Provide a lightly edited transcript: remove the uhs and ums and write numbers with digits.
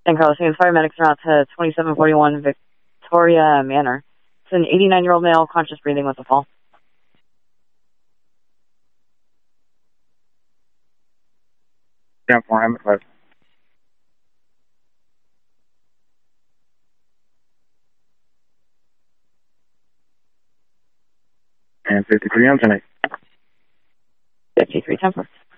San Carlos. Paramedics are out to 2741 Victoria Manor. It's an 89-year-old male, conscious breathing with a fall. Yeah, 405. And 53 on tonight. 53, 10